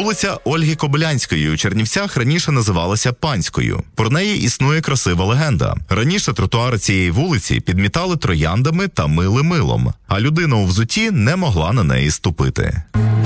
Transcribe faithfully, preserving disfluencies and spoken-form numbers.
Вулиця Ольги Кобилянської у Чернівцях раніше називалася Панською. Про неї існує красива легенда. Раніше тротуари цієї вулиці підмітали трояндами та мили милом, а людина у взутті не могла на неї ступити.